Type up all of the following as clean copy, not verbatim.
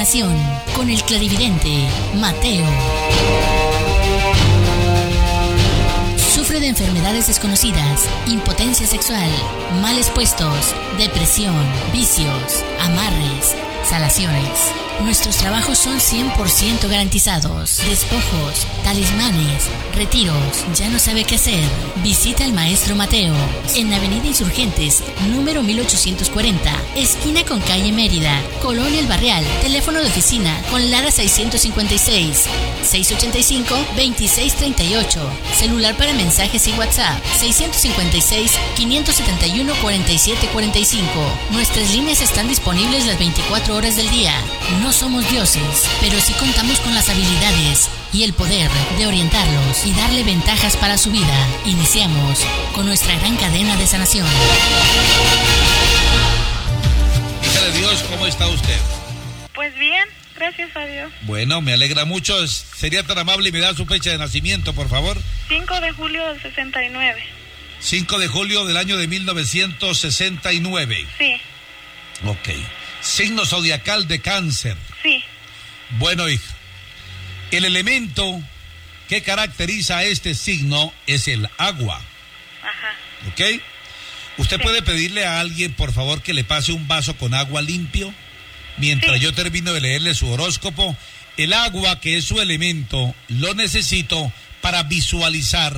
sanación con el clarividente Mateo. Sufre de enfermedades desconocidas, impotencia sexual, males puestos, depresión, vicios, amarres, salaciones. Nuestros trabajos son 100% garantizados. Despojos, talismanes, retiros. ¿Ya no sabe qué hacer? Visita al maestro Mateo en Avenida Insurgentes, número 1840, esquina con calle Mérida, Colonia El Barrial. Teléfono de oficina con Lara 656 685-2638. Celular para mensajes y WhatsApp 656-571-4745. Nuestras líneas están disponibles las 24 horas del día. No somos dioses, pero sí contamos con las habilidades y el poder de orientarlos y darle ventajas para su vida. Iniciamos con nuestra gran cadena de sanación. Hija de Dios, ¿cómo está usted? Pues bien, gracias a Dios. Bueno, me alegra mucho. ¿Sería tan amable y me da su fecha de nacimiento, por favor? 5 de julio del 69. 5 de julio del año de 1969. Sí. Ok. Signo zodiacal de Cáncer. Sí. Bueno, hija, el elemento que caracteriza a este signo es el agua. Ajá. ¿Ok? ¿Usted Sí. puede pedirle a alguien, por favor, que le pase un vaso con agua limpio? Mientras Sí. yo termino de leerle su horóscopo, el agua, que es su elemento, lo necesito para visualizar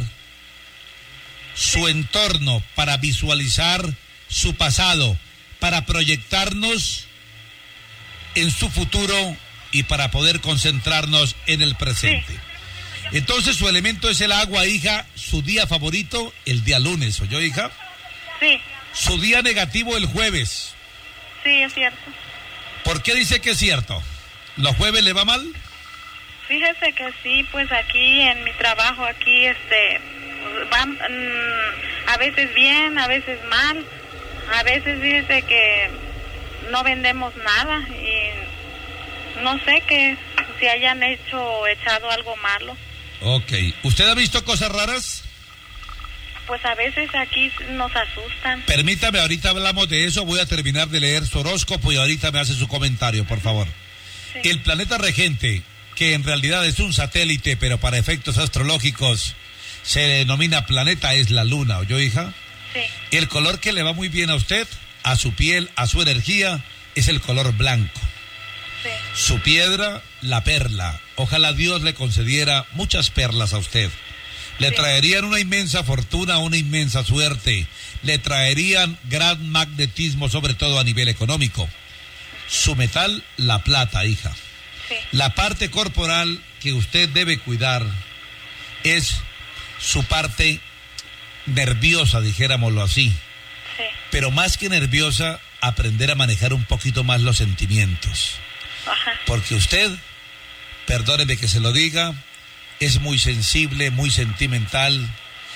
su entorno, para visualizar su pasado, para proyectarnos en su futuro y para poder concentrarnos en el presente. Sí. Entonces su elemento es el agua, hija. Su día favorito, el día lunes, ¿oyó, hija? Sí. Su día negativo, el jueves. Sí, es cierto. ¿Por qué dice que es cierto? ¿Los jueves le va mal? Fíjese que sí, pues aquí en mi trabajo, aquí van a veces bien, a veces mal. A veces dice que no vendemos nada y no sé que si hayan echado algo malo. Ok. ¿Usted ha visto cosas raras? Pues a veces aquí nos asustan. Permítame, ahorita hablamos de eso. Voy a terminar de leer su horóscopo y ahorita me hace su comentario, por favor. Sí. El planeta regente, que en realidad es un satélite, pero para efectos astrológicos se denomina planeta, es la luna, ¿oyó, hija? Sí. El color que le va muy bien a usted, a su piel, a su energía, es el color blanco. Sí. Su piedra, la perla. Ojalá Dios le concediera muchas perlas a usted. Le Sí. traerían una inmensa fortuna, una inmensa suerte. Le traerían gran magnetismo, sobre todo a nivel económico. Su metal, la plata, hija. Sí. La parte corporal que usted debe cuidar es su parte nerviosa, dijéramoslo así. Sí. Pero más que nerviosa, aprender a manejar un poquito más los sentimientos. Ajá. Porque usted, perdóneme que se lo diga, es muy sensible, muy sentimental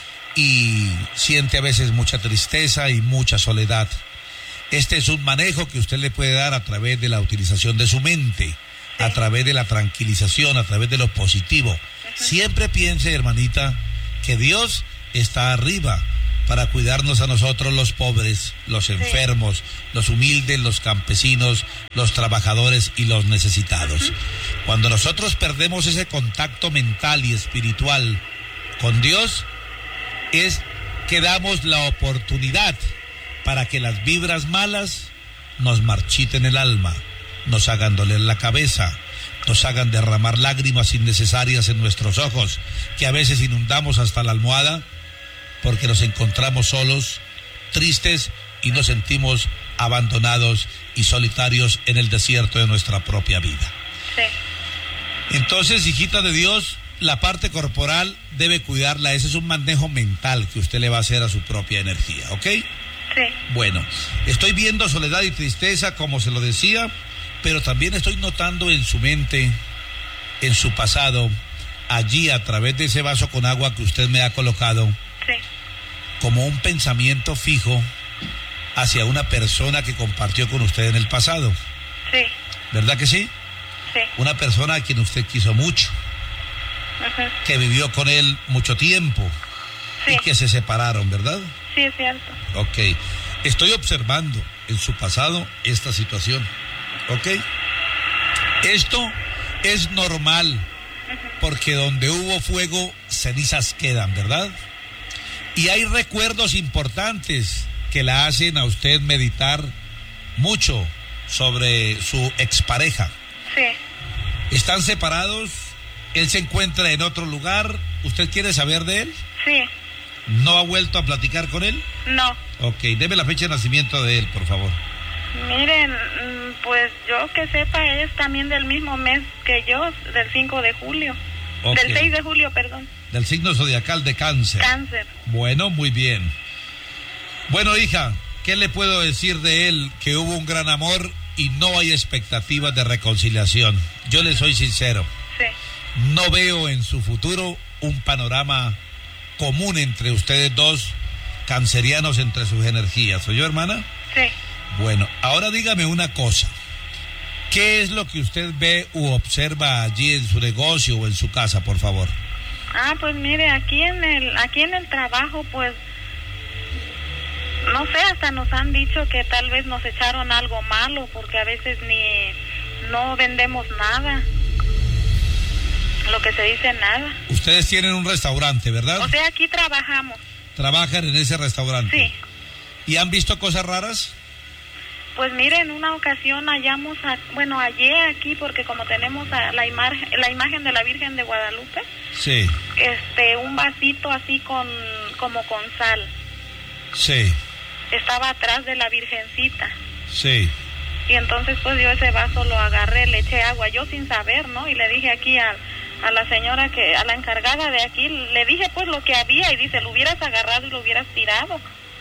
y siente a veces mucha tristeza y mucha soledad. Este es un manejo que usted le puede dar a través de la utilización de su mente, a través de la tranquilización, a través de lo positivo. Siempre piense, hermanita, que Dios está arriba para cuidarnos a nosotros, los pobres, los enfermos, los humildes, los campesinos, los trabajadores y los necesitados. Cuando nosotros perdemos ese contacto mental y espiritual con Dios, es que damos la oportunidad para que las vibras malas nos marchiten el alma, nos hagan doler la cabeza, nos hagan derramar lágrimas innecesarias en nuestros ojos, que a veces inundamos hasta la almohada, porque nos encontramos solos, tristes y nos sentimos abandonados y solitarios en el desierto de nuestra propia vida. Sí. Entonces, hijita de Dios, la parte corporal debe cuidarla. Ese es un manejo mental que usted le va a hacer a su propia energía, ¿ok? Sí. Bueno, estoy viendo soledad y tristeza, como se lo decía, pero también estoy notando en su mente, en su pasado, allí a través de ese vaso con agua que usted me ha colocado, Sí. como un pensamiento fijo hacia una persona que compartió con usted en el pasado. Sí. ¿Verdad que sí? Sí. Una persona a quien usted quiso mucho, Ajá. que vivió con él mucho tiempo Sí. y que se separaron, ¿verdad? Sí, es cierto. Ok. Estoy observando en su pasado esta situación. ¿Ok? Esto es normal, porque donde hubo fuego, cenizas quedan, ¿verdad? Y hay recuerdos importantes que la hacen a usted meditar mucho sobre su expareja. Sí. ¿Están separados? ¿Él se encuentra en otro lugar? ¿Usted quiere saber de él? Sí. ¿No ha vuelto a platicar con él? No. Ok, deme la fecha de nacimiento de él, por favor. Miren, pues yo que sepa, es también del mismo mes que yo, del 5 de julio. Ok. Del 6 de julio, perdón. Del signo zodiacal de Cáncer. Cáncer. Bueno, muy bien. Bueno, hija, ¿qué le puedo decir de él? Que hubo un gran amor y no hay expectativas de reconciliación. Yo le soy sincero. Sí. No veo en su futuro un panorama común entre ustedes dos, cancerianos, entre sus energías. ¿Oyó, hermana? Sí. Bueno, ahora dígame una cosa. ¿Qué es lo que usted ve u observa allí en su negocio o en su casa, por favor? Pues mire, aquí en el trabajo, pues, no sé, hasta nos han dicho que tal vez nos echaron algo malo, porque a veces no vendemos nada. Lo que se dice, nada. Ustedes tienen un restaurante, ¿verdad? O sea, aquí trabajamos. ¿Trabajan en ese restaurante? Sí. ¿Y han visto cosas raras? Pues mire, en una ocasión hallé aquí, porque como tenemos la imagen de la Virgen de Guadalupe, Sí. un vasito así como con sal. Sí. Estaba atrás de la Virgencita. Sí. Y entonces pues yo ese vaso lo agarré, le eché agua, yo sin saber, ¿no? Y le dije aquí a la señora a la encargada de aquí, le dije pues lo que había, y dice, lo hubieras agarrado y lo hubieras tirado.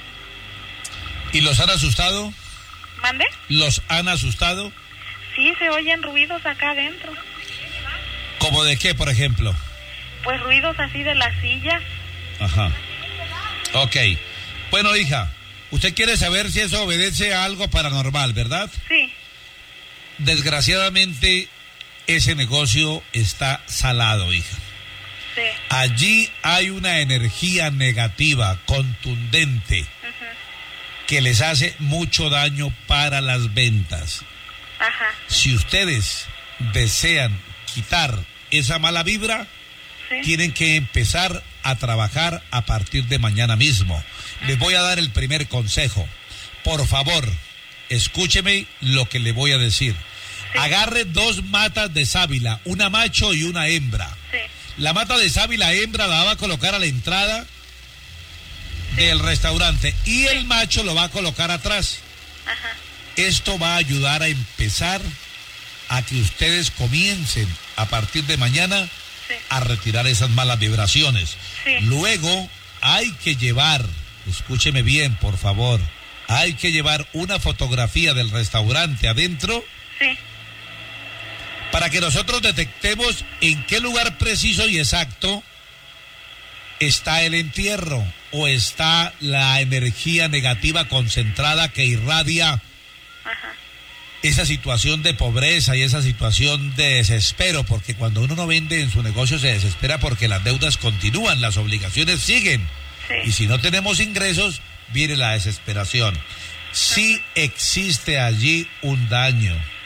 ¿Y los han asustado? ¿Mande? ¿Los han asustado? Sí, se oyen ruidos acá adentro. ¿Cómo de qué, por ejemplo? Pues ruidos así de las sillas. Ajá. Ok. Bueno, hija, usted quiere saber si eso obedece a algo paranormal, ¿verdad? Sí. Desgraciadamente, ese negocio está salado, hija. Sí. Allí hay una energía negativa, contundente, que les hace mucho daño para las ventas. Ajá. Si ustedes desean quitar esa mala vibra, Sí. tienen que empezar a trabajar a partir de mañana mismo. Les voy a dar el primer consejo. Por favor, escúcheme lo que le voy a decir. Sí. Agarre 2 matas de sábila, una macho y una hembra. Sí. La mata de sábila hembra la va a colocar a la entrada del restaurante y el macho lo va a colocar atrás. Ajá. Esto va a ayudar a empezar a que ustedes comiencen a partir de mañana Sí. a retirar esas malas vibraciones. Sí. Luego hay que llevar, escúcheme bien, por favor, hay que llevar una fotografía del restaurante adentro Sí. para que nosotros detectemos en qué lugar preciso y exacto está el entierro o está la energía negativa concentrada que irradia Ajá. esa situación de pobreza y esa situación de desespero, porque cuando uno no vende en su negocio se desespera porque las deudas continúan, las obligaciones siguen. Sí. Y si no tenemos ingresos, viene la desesperación. Sí existe allí un daño.